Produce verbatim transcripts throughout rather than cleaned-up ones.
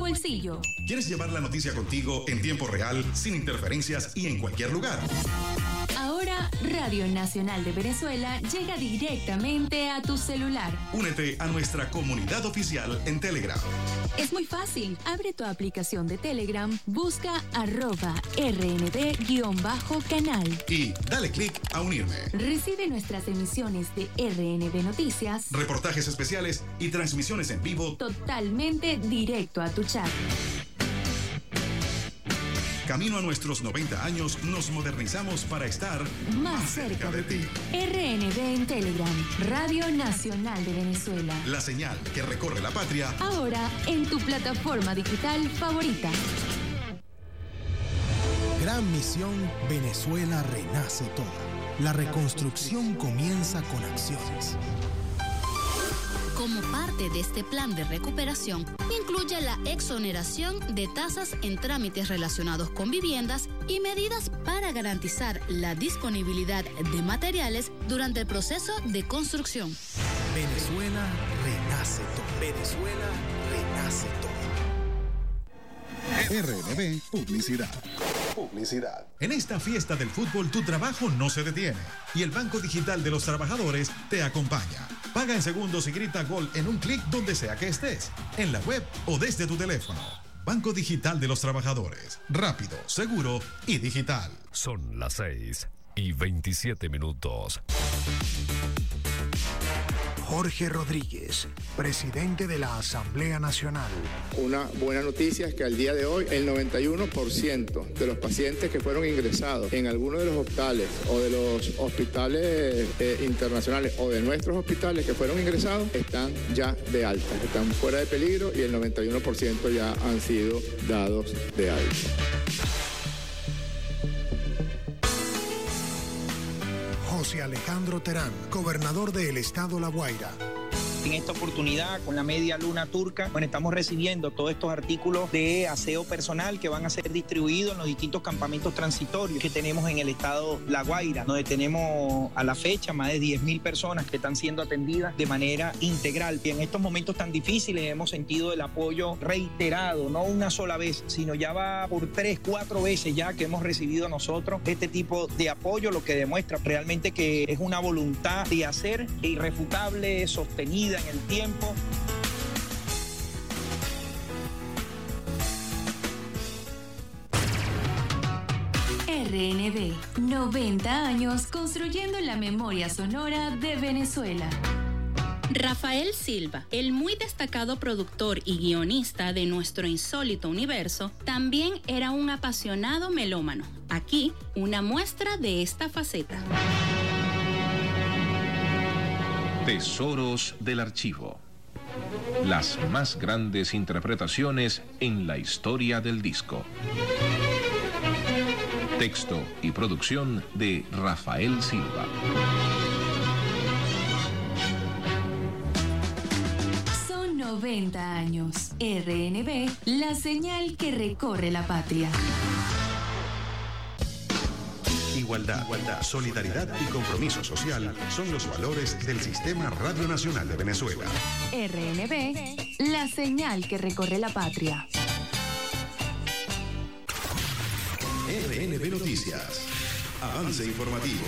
bolsillo. ¿Quieres llevar la noticia contigo en tiempo real, sin interferencias y en cualquier lugar? Ahora, Radio Nacional de Venezuela llega directamente a tu celular. Únete a nuestra comunidad oficial en Telegram. Es muy fácil. Abre tu aplicación de Telegram, busca arroba rnb-canal. Y dale clic a unirme. Recibe nuestras emisiones de R N B Noticias, reportajes especiales y transmisiones en vivo totalmente directo a tu chat. Camino a nuestros noventa años, nos modernizamos para estar más, más cerca, cerca de ti. R N B en Telegram, Radio Nacional de Venezuela. La señal que recorre la patria. Ahora en tu plataforma digital favorita. Gran misión, Venezuela renace toda. La reconstrucción comienza con acciones. Como parte de este plan de recuperación, incluye la exoneración de tasas en trámites relacionados con viviendas y medidas para garantizar la disponibilidad de materiales durante el proceso de construcción. Venezuela renace todo. Venezuela renace todo. R N B Publicidad. Publicidad. En esta fiesta del fútbol, tu trabajo no se detiene y el Banco Digital de los Trabajadores te acompaña. Paga en segundos y grita gol en un clic donde sea que estés, en la web o desde tu teléfono. Banco Digital de los Trabajadores. Rápido, seguro y digital. Son las seis y veintisiete minutos. Jorge Rodríguez, presidente de la Asamblea Nacional. Una buena noticia es que al día de hoy el noventa y uno por ciento de los pacientes que fueron ingresados en alguno de los hospitales o de los hospitales eh, internacionales o de nuestros hospitales que fueron ingresados están ya de alta, están fuera de peligro y el noventa y uno por ciento ya han sido dados de alta. José Alejandro Terán, gobernador del estado La Guaira. En esta oportunidad, con la media luna turca, bueno, estamos recibiendo todos estos artículos de aseo personal que van a ser distribuidos en los distintos campamentos transitorios que tenemos en el estado La Guaira, donde tenemos a la fecha más de diez mil personas que están siendo atendidas de manera integral. Y en estos momentos tan difíciles hemos sentido el apoyo reiterado, no una sola vez, sino ya va por tres, cuatro veces ya que hemos recibido nosotros este tipo de apoyo, lo que demuestra realmente que es una voluntad de hacer irrefutable, sostenida en el tiempo. R N B, noventa años construyendo la memoria sonora de Venezuela. Rafael Silva, el muy destacado productor y guionista de nuestro insólito universo, también era un apasionado melómano. Aquí, una muestra de esta faceta. Tesoros del archivo. Las más grandes interpretaciones en la historia del disco. Texto y producción de Rafael Silva. Son noventa años. R N B, la señal que recorre la patria. Igualdad, igualdad, solidaridad y compromiso social son los valores del Sistema Radio Nacional de Venezuela. R N B, la señal que recorre la patria. R N B Noticias. Avance informativo.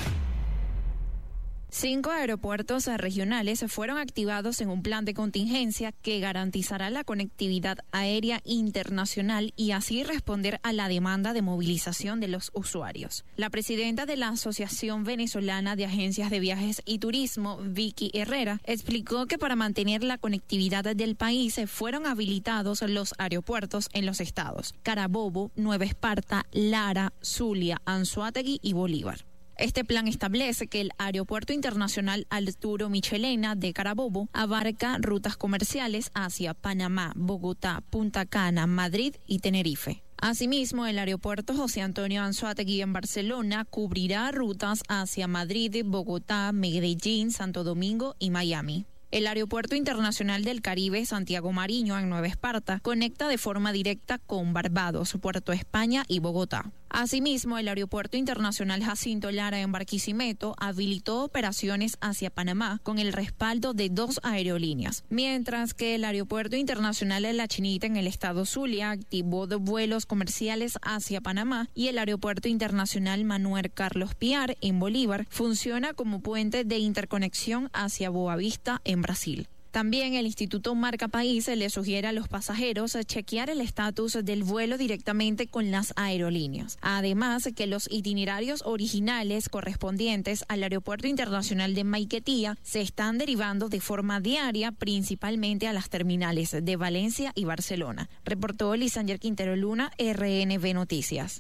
Cinco aeropuertos regionales fueron activados en un plan de contingencia que garantizará la conectividad aérea internacional y así responder a la demanda de movilización de los usuarios. La presidenta de la Asociación Venezolana de Agencias de Viajes y Turismo, Vicky Herrera, explicó que para mantener la conectividad del país fueron habilitados los aeropuertos en los estados Carabobo, Nueva Esparta, Lara, Zulia, Anzoátegui y Bolívar. Este plan establece que el Aeropuerto Internacional Arturo Michelena de Carabobo abarca rutas comerciales hacia Panamá, Bogotá, Punta Cana, Madrid y Tenerife. Asimismo, el Aeropuerto José Antonio Anzoátegui en Barcelona cubrirá rutas hacia Madrid, Bogotá, Medellín, Santo Domingo y Miami. El Aeropuerto Internacional del Caribe Santiago Mariño en Nueva Esparta conecta de forma directa con Barbados, Puerto España y Bogotá. Asimismo, el Aeropuerto Internacional Jacinto Lara en Barquisimeto habilitó operaciones hacia Panamá con el respaldo de dos aerolíneas, mientras que el Aeropuerto Internacional de La Chinita en el estado Zulia activó dos vuelos comerciales hacia Panamá y el Aeropuerto Internacional Manuel Carlos Piar en Bolívar funciona como puente de interconexión hacia Boavista en Brasil. También el Instituto Marca País le sugiere a los pasajeros chequear el estatus del vuelo directamente con las aerolíneas. Además, que los itinerarios originales correspondientes al Aeropuerto Internacional de Maiquetía se están derivando de forma diaria, principalmente a las terminales de Valencia y Barcelona. Reportó Lisander Quintero Luna, R N B Noticias.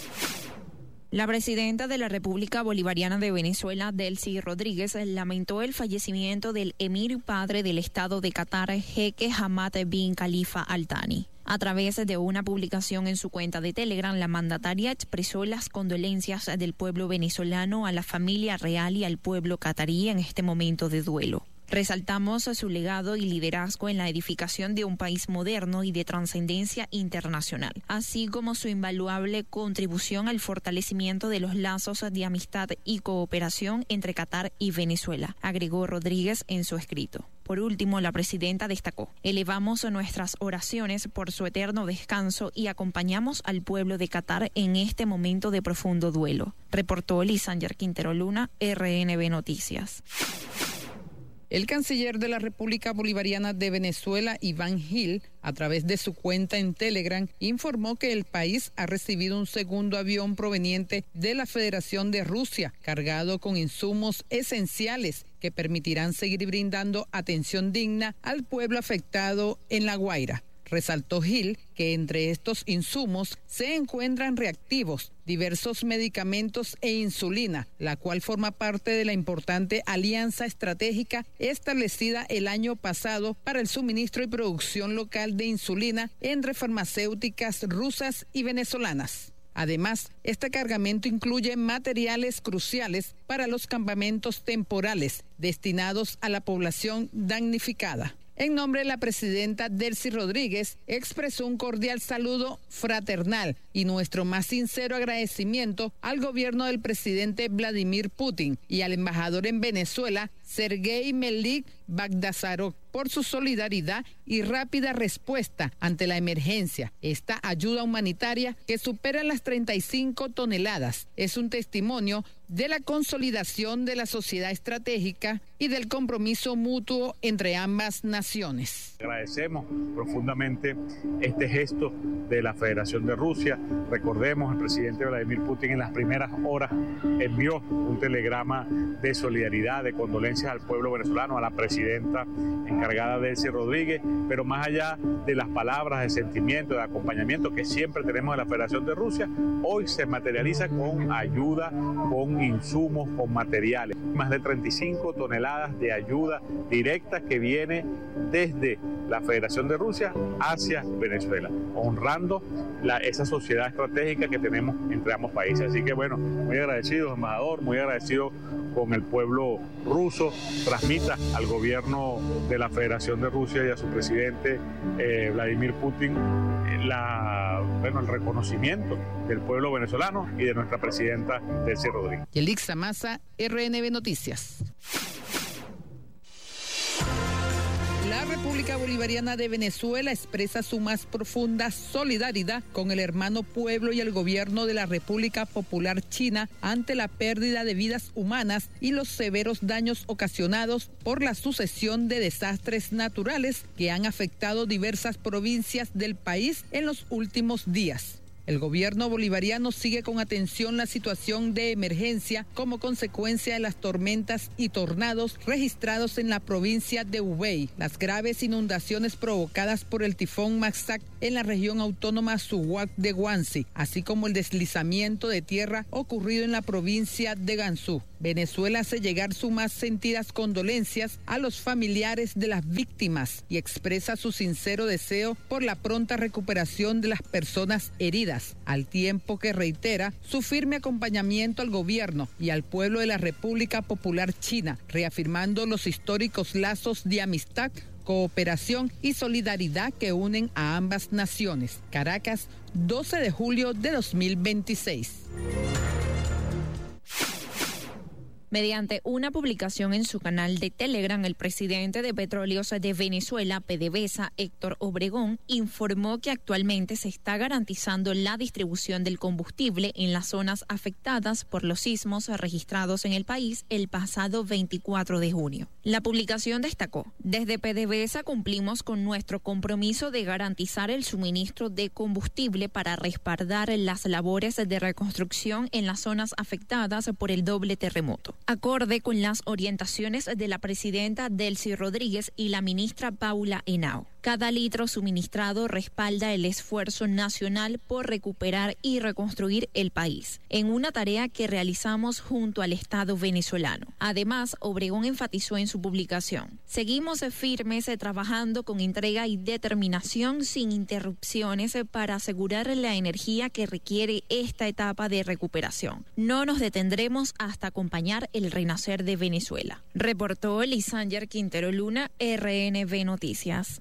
La presidenta de la República Bolivariana de Venezuela, Delcy Rodríguez, lamentó el fallecimiento del emir padre del Estado de Qatar, Jeque Hamad bin Khalifa Al Thani. A través de una publicación en su cuenta de Telegram, la mandataria expresó las condolencias del pueblo venezolano a la familia real y al pueblo catarí en este momento de duelo. Resaltamos su legado y liderazgo en la edificación de un país moderno y de trascendencia internacional, así como su invaluable contribución al fortalecimiento de los lazos de amistad y cooperación entre Qatar y Venezuela, agregó Rodríguez en su escrito. Por último, la presidenta destacó: elevamos nuestras oraciones por su eterno descanso y acompañamos al pueblo de Qatar en este momento de profundo duelo. Reportó Lisander Quintero Luna, R N B Noticias. El canciller de la República Bolivariana de Venezuela, Iván Gil, a través de su cuenta en Telegram, informó que el país ha recibido un segundo avión proveniente de la Federación de Rusia, cargado con insumos esenciales que permitirán seguir brindando atención digna al pueblo afectado en La Guaira. Resaltó Gil que entre estos insumos se encuentran reactivos, diversos medicamentos e insulina, la cual forma parte de la importante alianza estratégica establecida el año pasado para el suministro y producción local de insulina entre farmacéuticas rusas y venezolanas. Además, este cargamento incluye materiales cruciales para los campamentos temporales destinados a la población damnificada. En nombre de la presidenta Delcy Rodríguez, expresó un cordial saludo fraternal y nuestro más sincero agradecimiento al gobierno del presidente Vladimir Putin y al embajador en Venezuela, Sergei Melik Bagdasarov, por su solidaridad y rápida respuesta ante la emergencia. Esta ayuda humanitaria, que supera las treinta y cinco toneladas, es un testimonio de la consolidación de la sociedad estratégica y del compromiso mutuo entre ambas naciones. Agradecemos profundamente este gesto de la Federación de Rusia. Recordemos, el presidente Vladimir Putin en las primeras horas envió un telegrama de solidaridad, de condolencias al pueblo venezolano, a la presidenta encargada Delcy Rodríguez, pero más allá de las palabras de sentimiento, de acompañamiento que siempre tenemos de la Federación de Rusia, hoy se materializa con ayuda, con insumos, con materiales. Más de treinta y cinco toneladas de ayuda directa que viene desde la Federación de Rusia hacia Venezuela, honrando la, esa sociedad estratégica que tenemos entre ambos países. Así que bueno, muy agradecido, embajador, muy agradecido con el pueblo ruso. Transmita al gobierno de la Federación de Rusia y a su presidente eh, Vladimir Putin la, bueno, el reconocimiento del pueblo venezolano y de nuestra presidenta Delcy Rodríguez. Yelixa Maza, R N B Noticias. La República Bolivariana de Venezuela expresa su más profunda solidaridad con el hermano pueblo y el gobierno de la República Popular China ante la pérdida de vidas humanas y los severos daños ocasionados por la sucesión de desastres naturales que han afectado diversas provincias del país en los últimos días. El gobierno bolivariano sigue con atención la situación de emergencia como consecuencia de las tormentas y tornados registrados en la provincia de Hubei, las graves inundaciones provocadas por el tifón Maxac en la región autónoma Suwak de Guangxi, así como el deslizamiento de tierra ocurrido en la provincia de Gansu. Venezuela hace llegar sus más sentidas condolencias a los familiares de las víctimas y expresa su sincero deseo por la pronta recuperación de las personas heridas, al tiempo que reitera su firme acompañamiento al gobierno y al pueblo de la República Popular China, reafirmando los históricos lazos de amistad cooperación y solidaridad que unen a ambas naciones. Caracas, doce de julio de dos mil veintiséis. Mediante una publicación en su canal de Telegram, el presidente de Petróleos de Venezuela, PDVSA, Héctor Obregón, informó que actualmente se está garantizando la distribución del combustible en las zonas afectadas por los sismos registrados en el país el pasado veinticuatro de junio. La publicación destacó: desde PDVSA cumplimos con nuestro compromiso de garantizar el suministro de combustible para respaldar las labores de reconstrucción en las zonas afectadas por el doble terremoto. Acorde con las orientaciones de la presidenta Delcy Rodríguez y la ministra Paula Henao, cada litro suministrado respalda el esfuerzo nacional por recuperar y reconstruir el país, en una tarea que realizamos junto al Estado venezolano. Además, Obregón enfatizó en su publicación: seguimos firmes trabajando con entrega y determinación sin interrupciones para asegurar la energía que requiere esta etapa de recuperación. No nos detendremos hasta acompañar el renacer de Venezuela. Reportó Lisanger Quintero Luna, R N B Noticias.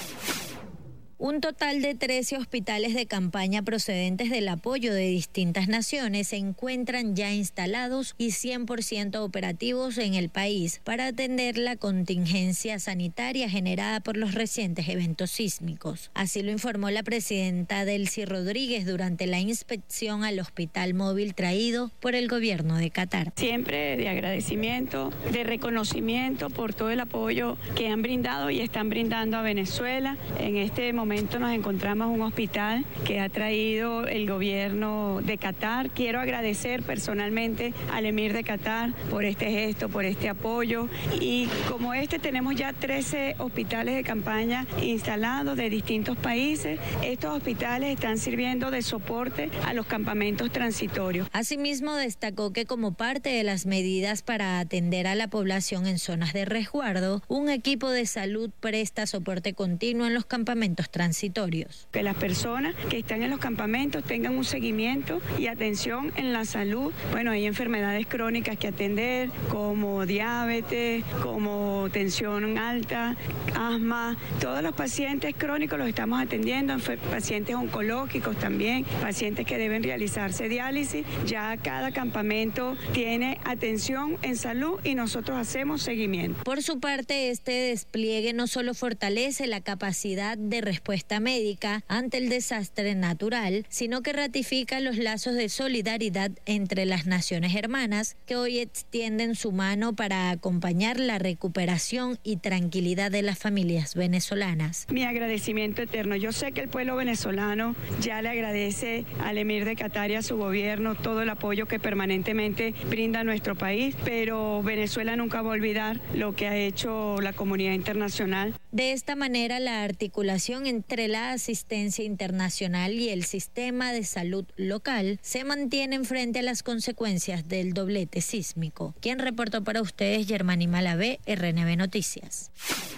Un total de trece hospitales de campaña procedentes del apoyo de distintas naciones se encuentran ya instalados y cien por ciento operativos en el país para atender la contingencia sanitaria generada por los recientes eventos sísmicos. Así lo informó la presidenta Delcy Rodríguez durante la inspección al hospital móvil traído por el gobierno de Qatar. Siempre de agradecimiento, de reconocimiento por todo el apoyo que han brindado y están brindando a Venezuela. En este momento nos encontramos un hospital que ha traído el gobierno de Qatar. Quiero agradecer personalmente al emir de Qatar por este gesto, por este apoyo. Y como este tenemos ya trece hospitales de campaña instalados de distintos países. Estos hospitales están sirviendo de soporte a los campamentos transitorios. Asimismo, destacó que como parte de las medidas para atender a la población en zonas de resguardo, un equipo de salud presta soporte continuo en los campamentos transitorios. Que las personas que están en los campamentos tengan un seguimiento y atención en la salud. Bueno, hay enfermedades crónicas que atender, como diabetes, como tensión alta, asma. Todos los pacientes crónicos los estamos atendiendo, pacientes oncológicos también, pacientes que deben realizarse diálisis. Ya cada campamento tiene atención en salud y nosotros hacemos seguimiento. Por su parte, este despliegue no solo fortalece la capacidad de respuesta médica ante el desastre natural, sino que ratifica los lazos de solidaridad entre las naciones hermanas que hoy extienden su mano para acompañar la recuperación y tranquilidad de las familias venezolanas. Mi agradecimiento eterno. Yo sé que el pueblo venezolano ya le agradece al emir de Qatar y a su gobierno todo el apoyo que permanentemente brinda a nuestro país, pero Venezuela nunca va a olvidar lo que ha hecho la comunidad internacional. De esta manera, la articulación entre la asistencia internacional y el sistema de salud local se mantienen frente a las consecuencias del doblete sísmico. Quien reportó para ustedes, Germani Malavé, R N B Noticias.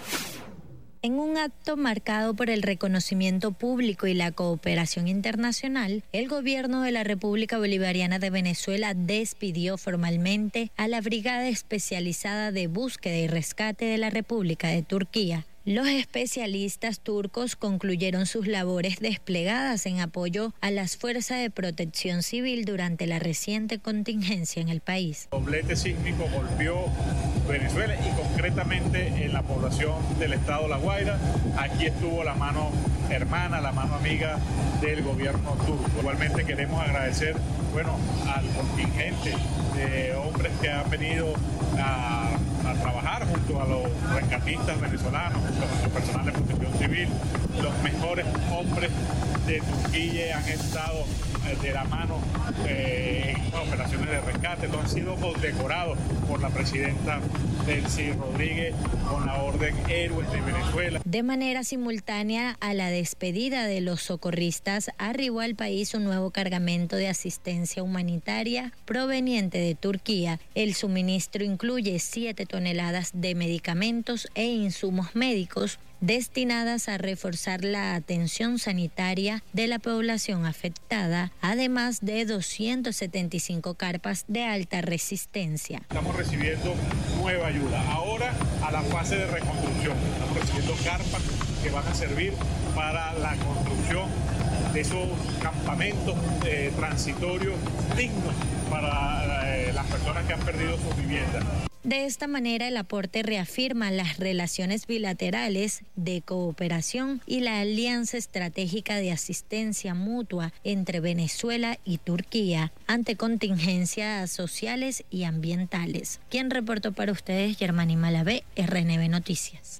En un acto marcado por el reconocimiento público y la cooperación internacional, el gobierno de la República Bolivariana de Venezuela despidió formalmente a la Brigada Especializada de Búsqueda y Rescate de la República de Turquía. Los especialistas turcos concluyeron sus labores desplegadas en apoyo a las fuerzas de protección civil durante la reciente contingencia en el país. El doblete sísmico golpeó Venezuela y concretamente en la población del estado La Guaira. Aquí estuvo la mano hermana, la mano amiga del gobierno turco. Igualmente queremos agradecer, bueno, al contingente de hombres que han venido a, a trabajar junto a los rescatistas venezolanos, junto a nuestro personal de protección civil. Los mejores hombres de Turquía han estado eh, de la mano eh, en operaciones de rescate. Los han sido condecorados por la presidenta Delcy Rodríguez con la Orden Héroes de Venezuela. De manera simultánea a la despedida de los socorristas, arribó al país un nuevo cargamento de asistencia humanitaria proveniente de Turquía. El suministro incluye siete toneladas de medicamentos e insumos médicos destinadas a reforzar la atención sanitaria de la población afectada, además de doscientas setenta y cinco carpas de alta resistencia. Estamos recibiendo nueva ayuda. Ahora a la fase de reconstrucción. Estamos recibiendo carpas que van a servir para la construcción de esos campamentos eh, transitorios dignos para eh, las personas que han perdido sus viviendas. De esta manera, el aporte reafirma las relaciones bilaterales de cooperación y la alianza estratégica de asistencia mutua entre Venezuela y Turquía ante contingencias sociales y ambientales. Quien reportó para ustedes, Germani Malavé, R N B Noticias.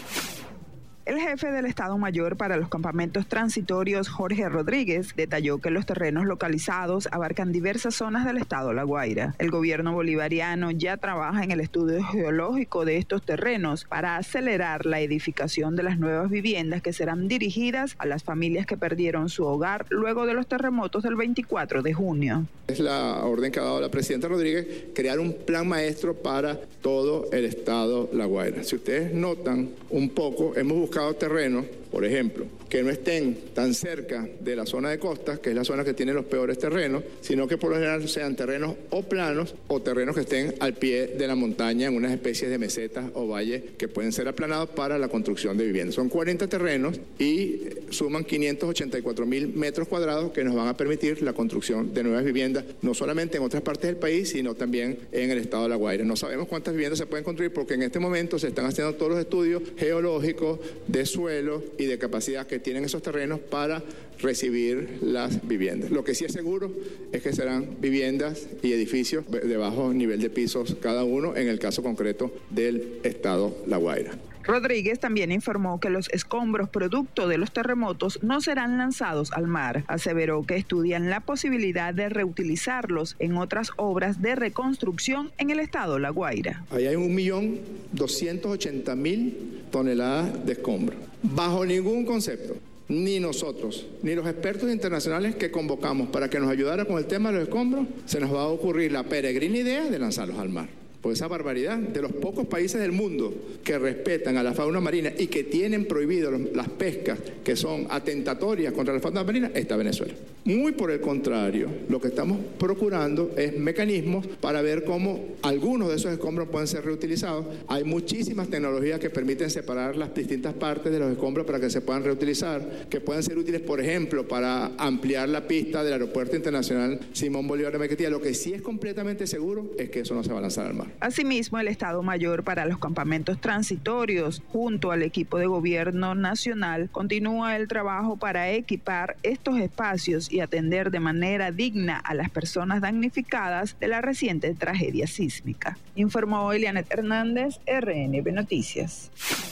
El jefe del Estado Mayor para los campamentos transitorios, Jorge Rodríguez, detalló que los terrenos localizados abarcan diversas zonas del estado La Guaira. El gobierno bolivariano ya trabaja en el estudio geológico de estos terrenos para acelerar la edificación de las nuevas viviendas que serán dirigidas a las familias que perdieron su hogar luego de los terremotos del veinticuatro de junio. Es la orden que ha dado la presidenta Rodríguez, crear un plan maestro para todo el estado La Guaira. Si ustedes notan un poco, hemos buscado terrenos, por ejemplo, que no estén tan cerca de la zona de costas, que es la zona que tiene los peores terrenos, sino que por lo general sean terrenos o planos o terrenos que estén al pie de la montaña en unas especies de mesetas o valles que pueden ser aplanados para la construcción de viviendas. Son cuarenta terrenos y suman quinientos ochenta y cuatro mil metros cuadrados que nos van a permitir la construcción de nuevas viviendas, no solamente en otras partes del país, sino también en el estado de La Guaira. No sabemos cuántas viviendas se pueden construir porque en este momento se están haciendo todos los estudios geológicos de suelo y de capacidad que tienen esos terrenos para recibir las viviendas. Lo que sí es seguro es que serán viviendas y edificios de bajo nivel de pisos cada uno, en el caso concreto del estado La Guaira. Rodríguez también informó que los escombros producto de los terremotos no serán lanzados al mar. Aseveró que estudian la posibilidad de reutilizarlos en otras obras de reconstrucción en el estado La Guaira. Ahí hay un millón doscientos ochenta mil toneladas de escombros. Bajo ningún concepto, ni nosotros, ni los expertos internacionales que convocamos para que nos ayudara con el tema de los escombros, se nos va a ocurrir la peregrina idea de lanzarlos al mar. Por esa barbaridad, de los pocos países del mundo que respetan a la fauna marina y que tienen prohibido las pescas que son atentatorias contra la fauna marina, está Venezuela. Muy por el contrario, lo que estamos procurando es mecanismos para ver cómo algunos de esos escombros pueden ser reutilizados. Hay muchísimas tecnologías que permiten separar las distintas partes de los escombros para que se puedan reutilizar, que pueden ser útiles, por ejemplo, para ampliar la pista del Aeropuerto Internacional Simón Bolívar de Maiquetía. Lo que sí es completamente seguro es que eso no se va a lanzar al mar. Asimismo, el Estado Mayor para los campamentos transitorios, junto al equipo de gobierno nacional, continúa el trabajo para equipar estos espacios y atender de manera digna a las personas damnificadas de la reciente tragedia sísmica. Informó Elianet Hernández, R N B Noticias.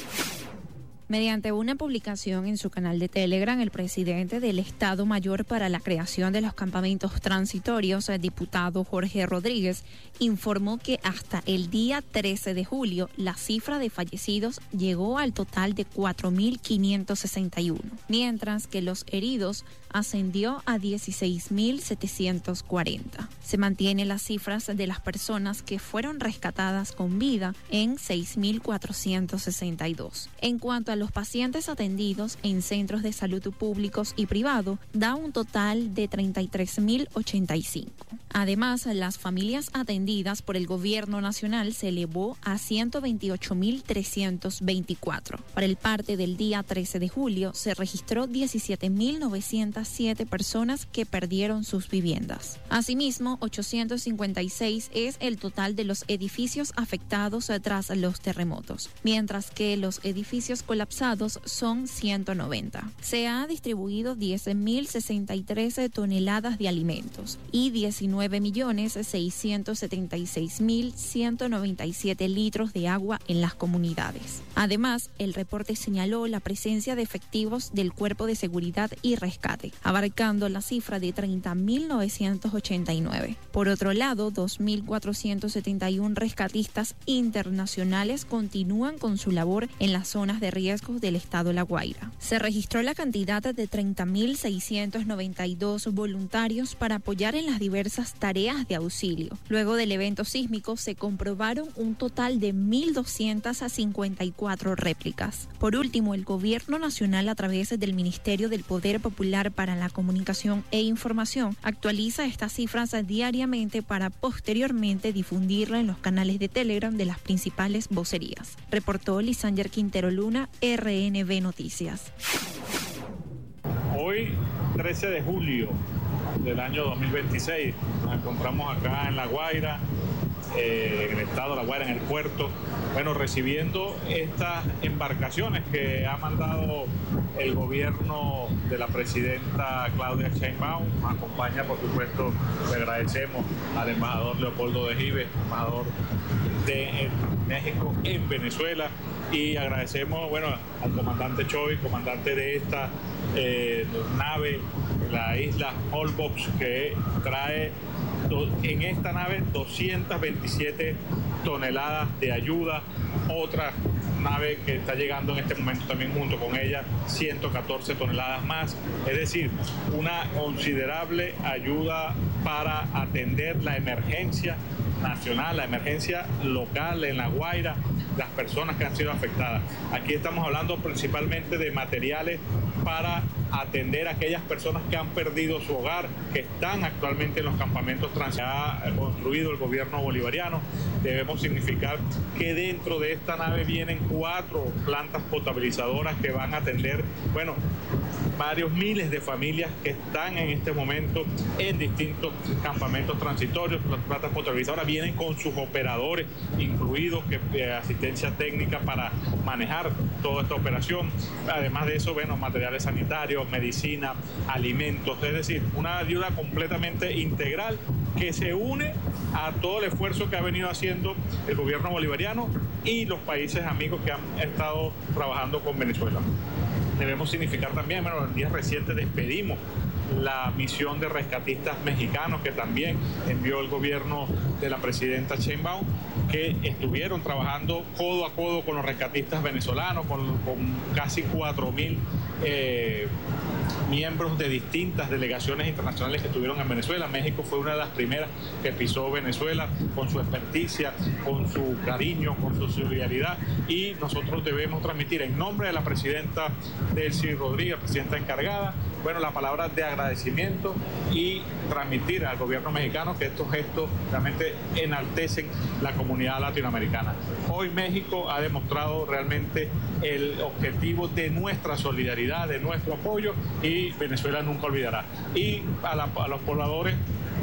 Mediante una publicación en su canal de Telegram, el presidente del Estado Mayor para la creación de los campamentos transitorios, el diputado Jorge Rodríguez, informó que hasta el día trece de julio la cifra de fallecidos llegó al total de cuatro mil quinientos sesenta y uno, mientras que los heridos ascendió a dieciséis mil setecientos cuarenta. Se mantiene las cifras de las personas que fueron rescatadas con vida en seis mil cuatrocientos sesenta y dos. En cuanto a los pacientes atendidos en centros de salud públicos y privados, da un total de treinta y tres mil ochenta y cinco. Además, las familias atendidas por el gobierno nacional se elevó a ciento veintiocho mil trescientos veinticuatro. Para el parte del día trece de julio se registró diecisiete mil novecientos siete personas que perdieron sus viviendas. Asimismo, ochocientos cincuenta y seis es el total de los edificios afectados tras los terremotos, mientras que los edificios colapsados son ciento noventa. Se ha distribuido diez mil sesenta y tres toneladas de alimentos y diecinueve millones seiscientos setenta y seis mil ciento noventa y siete litros de agua en las comunidades. Además, el reporte señaló la presencia de efectivos del Cuerpo de Seguridad y Rescate, abarcando la cifra de treinta mil novecientos ochenta y nueve. Por otro lado, dos mil cuatrocientos setenta y uno rescatistas internacionales continúan con su labor en las zonas de riesgo liderazgo del Estado La Guaira. Se registró la cantidad de treinta mil seiscientos noventa y dos voluntarios para apoyar en las diversas tareas de auxilio. Luego del evento sísmico se comprobaron un total de mil doscientas cincuenta y cuatro réplicas. Por último, el Gobierno Nacional, a través del Ministerio del Poder Popular para la Comunicación e Información, actualiza estas cifras diariamente para posteriormente difundirla en los canales de Telegram de las principales vocerías. Reportó Lisanger Quintero Luna, R N B Noticias. Hoy, trece de julio del año dos mil veintiséis, nos encontramos acá en La Guaira, eh, en el estado de La Guaira, en el puerto, bueno, recibiendo estas embarcaciones que ha mandado el gobierno de la presidenta Claudia Sheinbaum. Nos acompaña, por supuesto, le agradecemos al embajador Leopoldo de Gives, embajador de México en Venezuela, y agradecemos, bueno, al comandante Choi, comandante de esta eh, nave, la isla Holbox, que trae en esta nave doscientas veintisiete toneladas de ayuda. Otra nave que está llegando en este momento también junto con ella, ciento catorce toneladas más. Es decir, una considerable ayuda para atender la emergencia nacional, la emergencia local en La Guaira, las personas que han sido afectadas. Aquí estamos hablando principalmente de materiales para atender a aquellas personas que han perdido su hogar, que están actualmente en los campamentos trans que ha construido el gobierno bolivariano. Debemos significar que dentro de esta nave vienen cuatro plantas potabilizadoras que van a atender, bueno, varios miles de familias que están en este momento en distintos campamentos transitorios. Las plantas potabilizadoras vienen con sus operadores incluidos, que eh, asistencia técnica para manejar toda esta operación. Además de eso, bueno, materiales sanitarios, medicina, alimentos, es decir, una ayuda completamente integral que se une a todo el esfuerzo que ha venido haciendo el gobierno bolivariano y los países amigos que han estado trabajando con Venezuela. Debemos significar también, bueno, en días recientes despedimos la misión de rescatistas mexicanos que también envió el gobierno de la presidenta Sheinbaum, que estuvieron trabajando codo a codo con los rescatistas venezolanos, con, con casi cuatro mil eh, miembros de distintas delegaciones internacionales que estuvieron en Venezuela. México fue una de las primeras que pisó Venezuela con su experticia, con su cariño, con su solidaridad, y nosotros debemos transmitir en nombre de la presidenta Delcy Rodríguez, presidenta encargada, bueno, la palabra de agradecimiento y transmitir al gobierno mexicano que estos gestos realmente enaltecen la comunidad latinoamericana. Hoy México ha demostrado realmente el objetivo de nuestra solidaridad, de nuestro apoyo, y Venezuela nunca olvidará. Y a, la, a los pobladores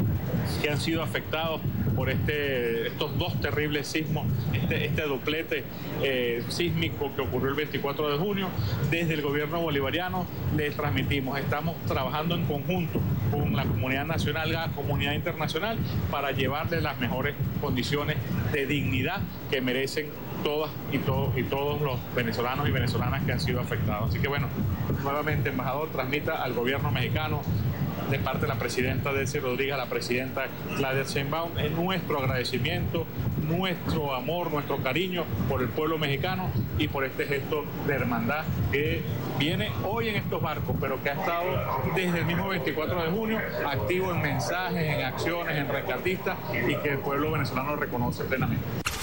que han sido afectados por este, estos dos terribles sismos, este, este doblete eh, sísmico que ocurrió el veinticuatro de junio, desde el gobierno bolivariano les transmitimos, estamos trabajando en conjunto con la comunidad nacional, la comunidad internacional, para llevarles las mejores condiciones de dignidad que merecen todas y, todo, y todos los venezolanos y venezolanas que han sido afectados. Así que bueno, nuevamente, embajador, transmita al gobierno mexicano, de parte de la presidenta Delcy Rodríguez, a la presidenta Claudia Sheinbaum, es nuestro agradecimiento, nuestro amor, nuestro cariño por el pueblo mexicano y por este gesto de hermandad que viene hoy en estos barcos, pero que ha estado desde el mismo veinticuatro de junio activo en mensajes, en acciones, en rescatistas, y que el pueblo venezolano reconoce plenamente.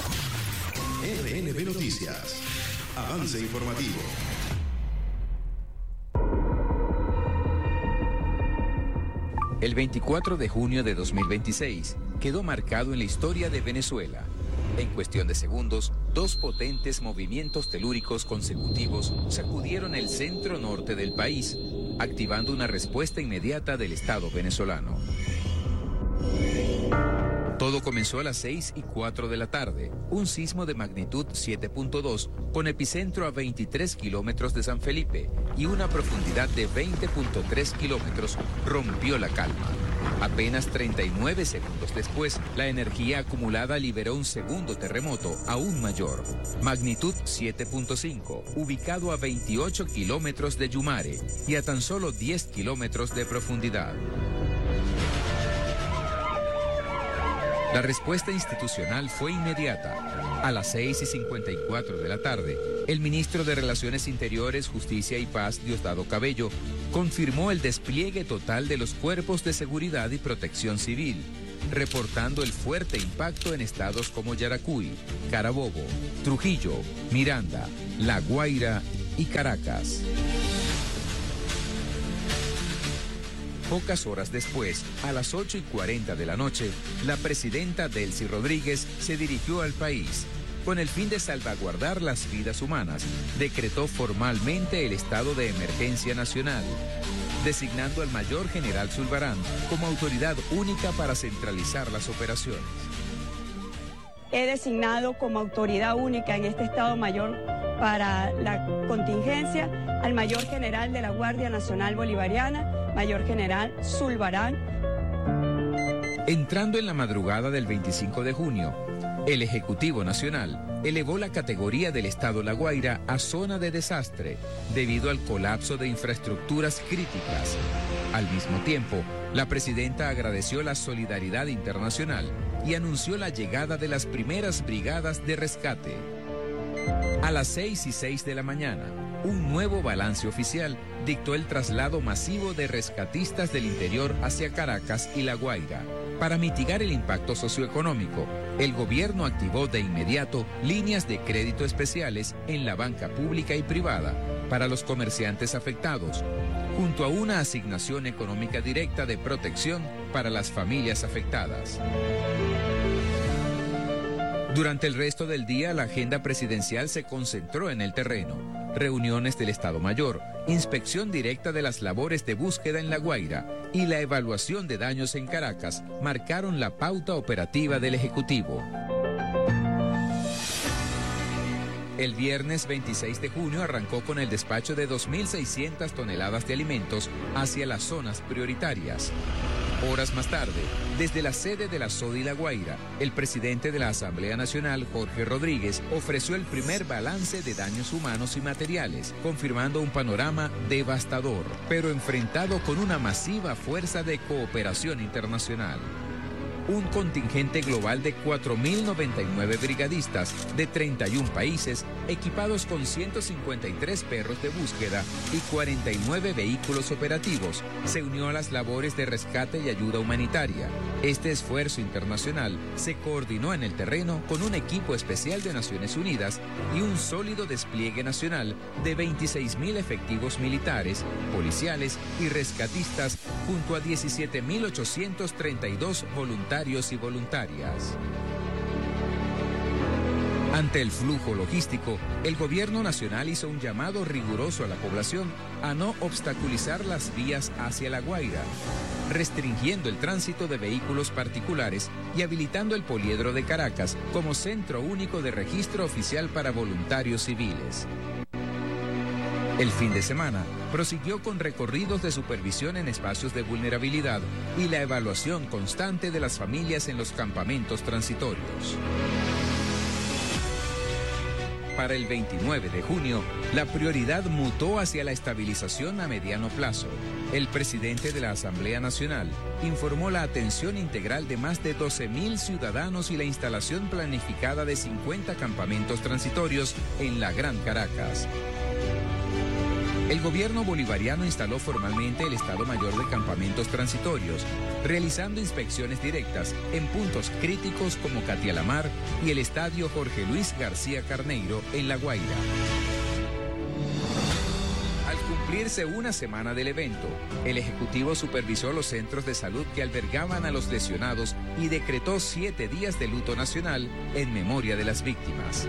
R N B Noticias. Avance informativo. El veinticuatro de junio de dos mil veintiséis quedó marcado en la historia de Venezuela. En cuestión de segundos, dos potentes movimientos telúricos consecutivos sacudieron el centro norte del país, activando una respuesta inmediata del Estado venezolano. Todo comenzó a las seis y cuatro de la tarde, un sismo de magnitud siete punto dos con epicentro a veintitrés kilómetros de San Felipe y una profundidad de veinte punto tres kilómetros rompió la calma. Apenas treinta y nueve segundos después, la energía acumulada liberó un segundo terremoto aún mayor, magnitud siete punto cinco, ubicado a veintiocho kilómetros de Yumare y a tan solo diez kilómetros de profundidad. La respuesta institucional fue inmediata. A las seis y cincuenta y cuatro de la tarde, el ministro de Relaciones Interiores, Justicia y Paz, Diosdado Cabello, confirmó el despliegue total de los cuerpos de seguridad y protección civil, reportando el fuerte impacto en estados como Yaracuy, Carabobo, Trujillo, Miranda, La Guaira y Caracas. Pocas horas después, a las ocho y cuarenta de la noche, la presidenta Delcy Rodríguez se dirigió al país. Con el fin de salvaguardar las vidas humanas, decretó formalmente el estado de emergencia nacional, designando al mayor general Zulbarán como autoridad única para centralizar las operaciones. He designado como autoridad única en este Estado Mayor para la contingencia al mayor general de la Guardia Nacional Bolivariana, mayor general Zulbarán. Entrando en la madrugada del veinticinco de junio, el Ejecutivo Nacional elevó la categoría del Estado La Guaira a zona de desastre debido al colapso de infraestructuras críticas. Al mismo tiempo, la presidenta agradeció la solidaridad internacional y anunció la llegada de las primeras brigadas de rescate. A las seis y seis de la mañana, un nuevo balance oficial dictó el traslado masivo de rescatistas del interior hacia Caracas y La Guaira. Para mitigar el impacto socioeconómico, el gobierno activó de inmediato líneas de crédito especiales en la banca pública y privada para los comerciantes afectados, junto a una asignación económica directa de protección para las familias afectadas. Durante el resto del día, la agenda presidencial se concentró en el terreno. Reuniones del Estado Mayor, inspección directa de las labores de búsqueda en La Guaira y la evaluación de daños en Caracas marcaron la pauta operativa del Ejecutivo. El viernes veintiséis de junio arrancó con el despacho de dos mil seiscientas toneladas de alimentos hacia las zonas prioritarias. Horas más tarde, desde la sede de la SODI La Guaira, el presidente de la Asamblea Nacional, Jorge Rodríguez, ofreció el primer balance de daños humanos y materiales, confirmando un panorama devastador, pero enfrentado con una masiva fuerza de cooperación internacional. Un contingente global de cuatro mil noventa y nueve brigadistas de treinta y un países, equipados con ciento cincuenta y tres perros de búsqueda y cuarenta y nueve vehículos operativos, se unió a las labores de rescate y ayuda humanitaria. Este esfuerzo internacional se coordinó en el terreno con un equipo especial de Naciones Unidas y un sólido despliegue nacional de veintiséis mil efectivos militares, policiales y rescatistas, junto a diecisiete mil ochocientos treinta y dos voluntarios y voluntarias. Ante el flujo logístico, el gobierno nacional hizo un llamado riguroso a la población a no obstaculizar las vías hacia La Guaira, restringiendo el tránsito de vehículos particulares y habilitando el poliedro de Caracas como centro único de registro oficial para voluntarios civiles. El fin de semana prosiguió con recorridos de supervisión en espacios de vulnerabilidad y la evaluación constante de las familias en los campamentos transitorios. Para el veintinueve de junio, la prioridad mutó hacia la estabilización a mediano plazo. El presidente de la Asamblea Nacional informó la atención integral de más de doce mil ciudadanos y la instalación planificada de cincuenta campamentos transitorios en la Gran Caracas. El gobierno bolivariano instaló formalmente el Estado Mayor de Campamentos Transitorios, realizando inspecciones directas en puntos críticos como Catialamar y el Estadio Jorge Luis García Carneiro en La Guaira. Al cumplirse una semana del evento, el Ejecutivo supervisó los centros de salud que albergaban a los lesionados y decretó siete días de luto nacional en memoria de las víctimas.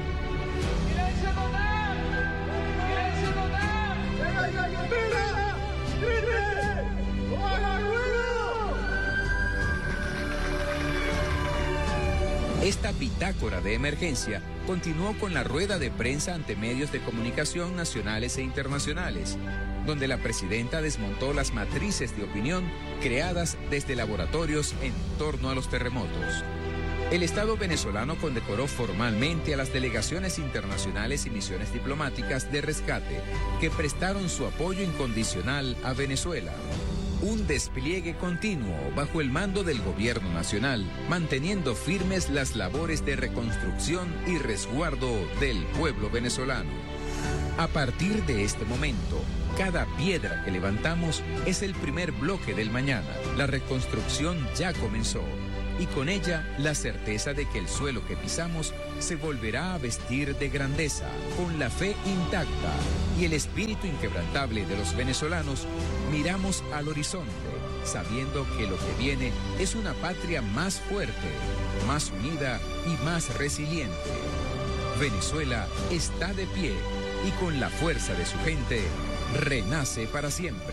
Esta bitácora de emergencia continuó con la rueda de prensa ante medios de comunicación nacionales e internacionales, donde la presidenta desmontó las matrices de opinión creadas desde laboratorios en torno a los terremotos. El Estado venezolano condecoró formalmente a las delegaciones internacionales y misiones diplomáticas de rescate que prestaron su apoyo incondicional a Venezuela. Un despliegue continuo bajo el mando del gobierno nacional, manteniendo firmes las labores de reconstrucción y resguardo del pueblo venezolano. A partir de este momento, cada piedra que levantamos es el primer bloque del mañana. La reconstrucción ya comenzó y con ella la certeza de que el suelo que pisamos se volverá a vestir de grandeza, con la fe intacta y el espíritu inquebrantable de los venezolanos. Miramos al horizonte, sabiendo que lo que viene es una patria más fuerte, más unida y más resiliente. Venezuela está de pie y con la fuerza de su gente renace para siempre.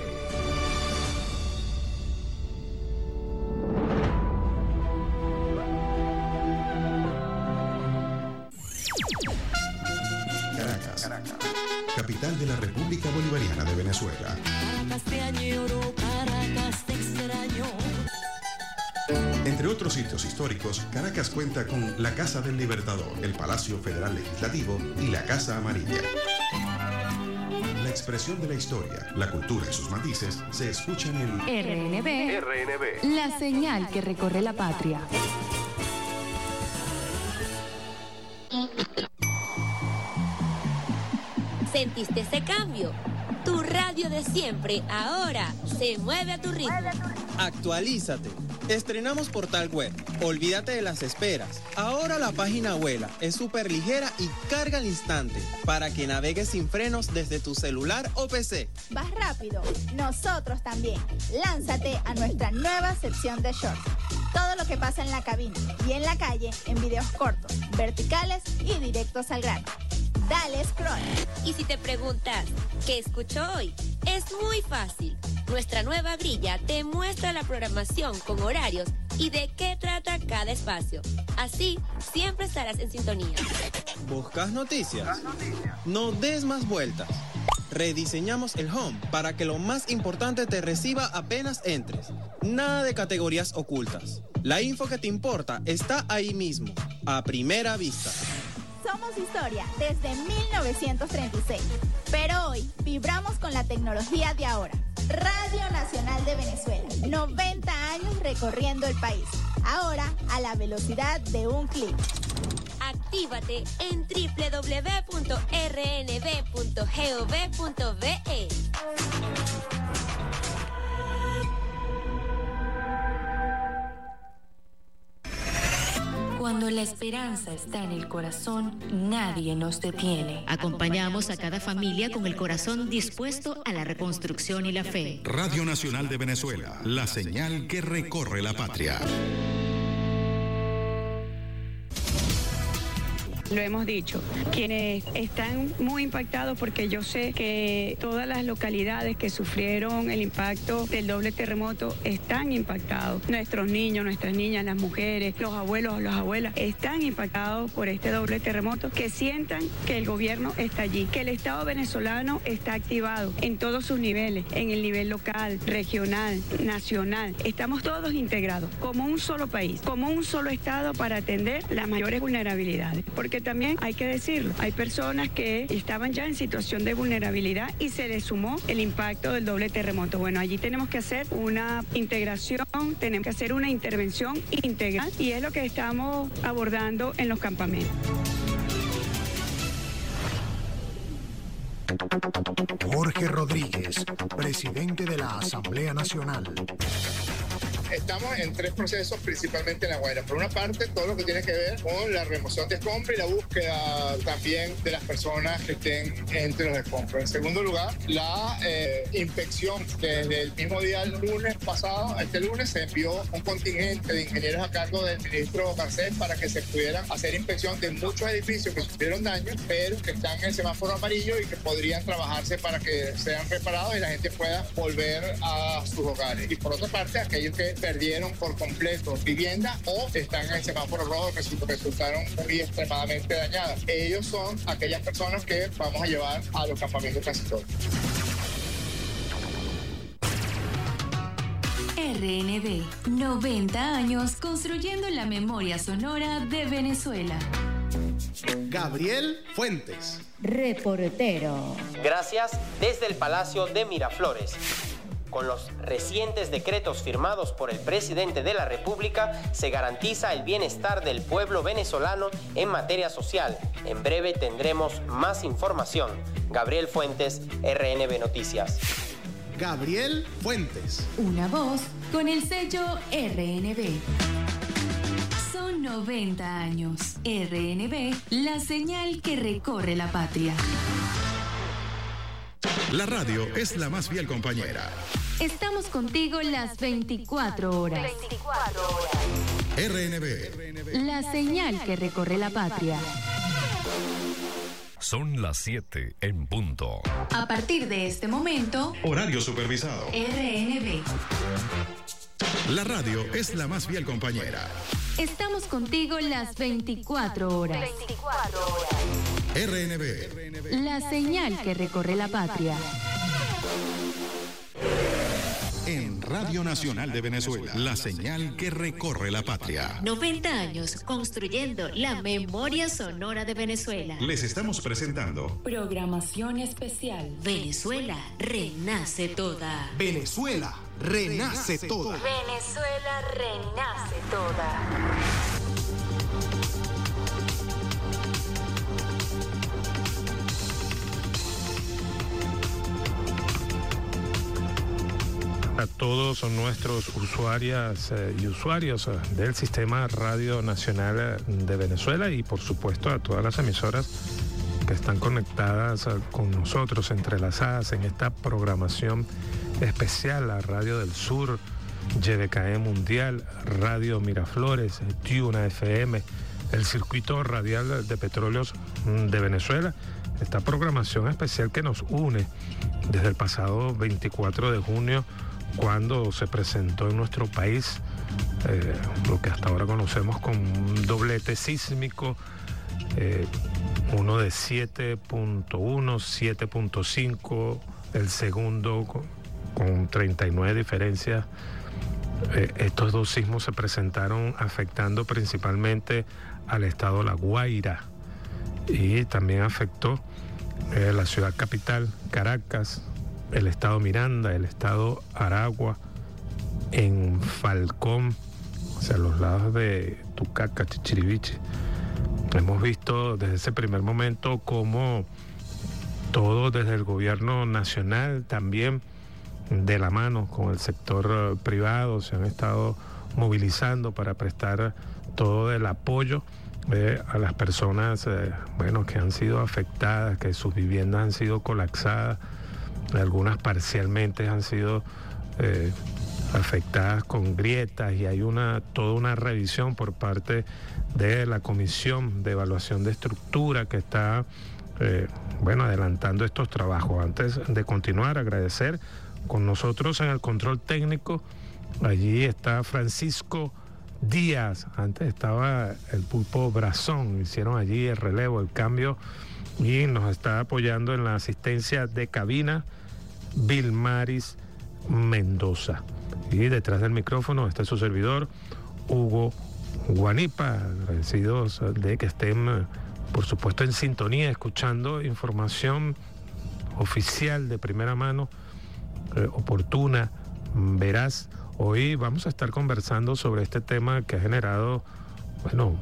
Caracas, capital de la República Bolivariana de Venezuela. Caracas te añoro, Caracas te extraño. Entre otros sitios históricos, Caracas cuenta con la Casa del Libertador, el Palacio Federal Legislativo y la Casa Amarilla. La expresión de la historia, la cultura y sus matices se escuchan en R N B, R N B, la señal que recorre la patria. ¿Sentiste ese cambio? Tu radio de siempre ahora se mueve a tu ritmo. Actualízate. Estrenamos portal web. Olvídate de las esperas. Ahora la página vuela, es súper ligera y carga al instante para que navegues sin frenos desde tu celular o P C. Vas rápido, nosotros también. Lánzate a nuestra nueva sección de shorts. Todo lo que pasa en la cabina y en la calle en videos cortos, verticales y directos al grano. Dale scroll. Y si te preguntas, ¿qué escucho hoy? Es muy fácil. Nuestra nueva grilla te muestra la programación con horarios y de qué trata cada espacio. Así, siempre estarás en sintonía. ¿Buscas noticias? No des más vueltas. Rediseñamos el home para que lo más importante te reciba apenas entres. Nada de categorías ocultas. La info que te importa está ahí mismo, a primera vista. Somos historia desde mil novecientos treinta y seis, pero hoy vibramos con la tecnología de ahora. Radio Nacional de Venezuela, noventa años recorriendo el país, ahora a la velocidad de un clic. Actívate en doble u doble u doble u punto r n b punto gov punto b e. Cuando la esperanza está en el corazón, nadie nos detiene. Acompañamos a cada familia con el corazón dispuesto a la reconstrucción y la fe. Radio Nacional de Venezuela, la señal que recorre la patria. Lo hemos dicho, quienes están muy impactados, porque yo sé que todas las localidades que sufrieron el impacto del doble terremoto están impactados. Nuestros niños, nuestras niñas, las mujeres, los abuelos, las abuelas están impactados por este doble terremoto. Que sientan que el gobierno está allí, que el Estado venezolano está activado en todos sus niveles, en el nivel local, regional, nacional. Estamos todos integrados como un solo país, como un solo Estado para atender las mayores vulnerabilidades. Porque también hay que decirlo, hay personas que estaban ya en situación de vulnerabilidad y se les sumó el impacto del doble terremoto. Bueno, allí tenemos que hacer una integración, tenemos que hacer una intervención integral y es lo que estamos abordando en los campamentos. Jorge Rodríguez, presidente de la Asamblea Nacional. Estamos en tres procesos, principalmente en La Guaira. Por una parte, todo lo que tiene que ver con la remoción de escombros y la búsqueda también de las personas que estén entre los escombros. En segundo lugar, la eh, inspección. Desde el mismo día, el lunes pasado, este lunes, se envió un contingente de ingenieros a cargo del ministro Cancel para que se pudieran hacer inspección de muchos edificios que sufrieron daños, pero que están en el semáforo amarillo y que podrían trabajarse para que sean reparados y la gente pueda volver a sus hogares. Y por otra parte, aquellos que perdieron por completo vivienda o están en el semáforo rojo que resultaron muy extremadamente dañadas. Ellos son aquellas personas que vamos a llevar a los campamentos transitorios. R N B, noventa años construyendo la memoria sonora de Venezuela. Gabriel Fuentes, reportero. Gracias desde el Palacio de Miraflores. Con los recientes decretos firmados por el presidente de la República, se garantiza el bienestar del pueblo venezolano en materia social. En breve tendremos más información. Gabriel Fuentes, R N B Noticias. Gabriel Fuentes. Una voz con el sello R N B. Son noventa años. R N B, la señal que recorre la patria. La radio es la más fiel compañera. Estamos contigo las veinticuatro horas. veinticuatro horas. R N B. La señal que recorre la patria. Son las siete en punto. A partir de este momento, horario supervisado. R N B. La radio es la más fiel compañera. Estamos contigo las veinticuatro horas. veinticuatro horas. R N B. La señal que recorre la patria. En Radio Nacional de Venezuela, la señal que recorre la patria. noventa años construyendo la memoria sonora de Venezuela. Les estamos presentando programación especial. Venezuela renace toda. Venezuela renace toda. Venezuela renace toda. A todos nuestros usuarias eh, y usuarios eh, del Sistema Radio Nacional de Venezuela y por supuesto a todas las emisoras que están conectadas eh, con nosotros, entrelazadas en esta programación especial, la Radio del Sur, Y B K E Mundial, Radio Miraflores, Tuna F M, el Circuito Radial de Petróleos de Venezuela. Esta programación especial que nos une desde el pasado veinticuatro de junio, cuando se presentó en nuestro país eh, lo que hasta ahora conocemos como un doblete sísmico, eh, uno de siete punto uno, siete punto cinco, el segundo con, con treinta y nueve diferencias. Eh, estos dos sismos se presentaron afectando principalmente al estado La Guaira y también afectó eh, la ciudad capital, Caracas, el estado Miranda, el estado Aragua, en Falcón, o sea, los lados de Tucaca, Chichiriviche. Hemos visto desde ese primer momento cómo todo desde el gobierno nacional, también de la mano con el sector privado, se han estado movilizando para prestar todo el apoyo eh, a las personas eh, bueno, que han sido afectadas, que sus viviendas han sido colapsadas. Algunas parcialmente han sido eh, afectadas con grietas y hay una toda una revisión por parte de la Comisión de Evaluación de Estructura que está eh, bueno, adelantando estos trabajos. Antes de continuar, agradecer con nosotros en el control técnico. Allí está Francisco Díaz, antes estaba el Pulpo Brazón, hicieron allí el relevo, el cambio, y nos está apoyando en la asistencia de cabina Vilmaris Mendoza. Y detrás del micrófono está su servidor, Hugo Guanipa. Agradecidos de que estén, por supuesto, en sintonía, escuchando información oficial de primera mano, eh, oportuna, veraz. Hoy vamos a estar conversando sobre este tema que ha generado, bueno,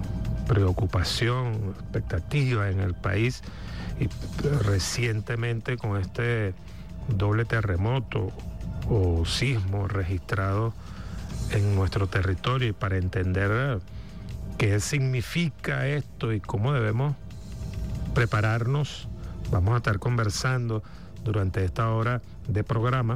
preocupación, expectativa en el país, y recientemente con este doble terremoto o sismo registrado en nuestro territorio, y para entender qué significa esto y cómo debemos prepararnos, vamos a estar conversando durante esta hora de programa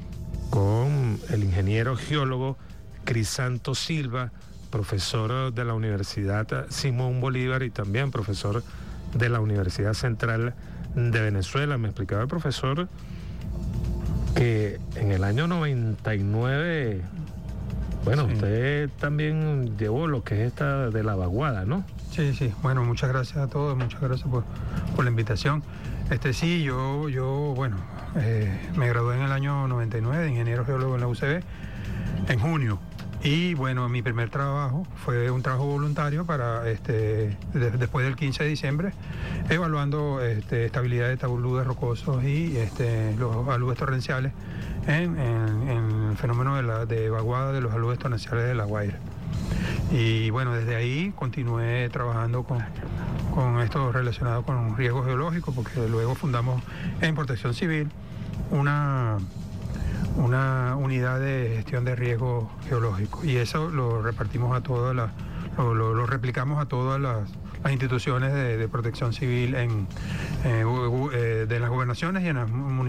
con el ingeniero geólogo Crisanto Silva, profesor de la Universidad Simón Bolívar y también profesor de la Universidad Central de Venezuela. Me explicaba el profesor que en el año noventa y nueve, bueno, sí, usted también llevó lo que es esta de la vaguada, ¿no? Sí, sí. Bueno, muchas gracias a todos, muchas gracias por, por la invitación. Este sí, yo, yo bueno, eh, me gradué en el año noventa y nueve de ingeniero geólogo en la U C B, en junio. Y bueno, mi primer trabajo fue un trabajo voluntario para este, de, después del quince de diciembre, evaluando este, estabilidad de taludes rocosos y este, los aludes torrenciales en, en, en el fenómeno de, la, de vaguada de los aludes torrenciales de La Guaira. Y bueno, desde ahí continué trabajando con, con esto relacionado con riesgos geológicos, porque luego fundamos en Protección Civil una... una unidad de gestión de riesgo geológico, y eso lo repartimos a todas las, lo, lo, lo replicamos a todas las, las instituciones de, de protección civil en, eh, de las gobernaciones y en las municipalidades.